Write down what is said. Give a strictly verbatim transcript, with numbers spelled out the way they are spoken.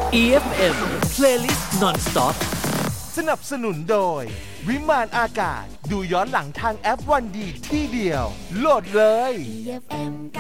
อี เอฟ เอ็ม Playlist Non-Stop สนับสนุนโดยวิมานอากาศดูย้อนหลังทางแอปวันดีที่เดียวโหลดเลย